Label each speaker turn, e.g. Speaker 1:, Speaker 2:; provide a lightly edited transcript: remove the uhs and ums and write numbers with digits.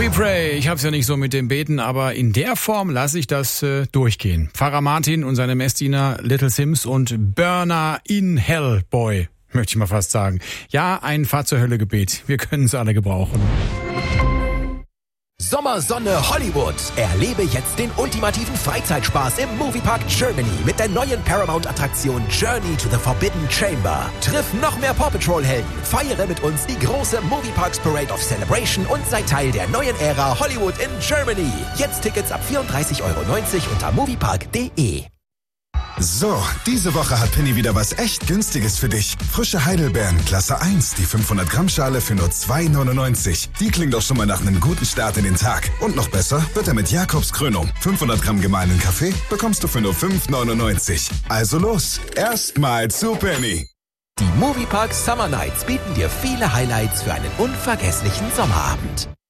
Speaker 1: We Pray. Ich hab's ja nicht so mit dem Beten, aber in der Form lasse ich das durchgehen. Pfarrer Martin und seine Messdiener Little Sims und Burner in Hell Boy, möchte ich mal fast sagen. Ja, ein Fahr zur Hölle Gebet. Wir können es alle gebrauchen.
Speaker 2: Sommersonne Hollywood. Erlebe jetzt den ultimativen Freizeitspaß im Moviepark Germany mit der neuen Paramount-Attraktion Journey to the Forbidden Chamber. Triff noch mehr Paw Patrol-Helden, feiere mit uns die große Movieparks Parade of Celebration und sei Teil der neuen Ära Hollywood in Germany. Jetzt Tickets ab 34,90 € unter moviepark.de.
Speaker 3: So, diese Woche hat Penny wieder was echt Günstiges für dich. Frische Heidelbeeren, Klasse 1, die 500 Gramm Schale für nur 2,99. Die klingt doch schon mal nach einem guten Start in den Tag. Und noch besser wird er mit Jakobs Krönung. 500 Gramm gemahlenen Kaffee bekommst du für nur 5,99. Also los, erstmal zu Penny.
Speaker 2: Die Moviepark Summer Nights bieten dir viele Highlights für einen unvergesslichen Sommerabend.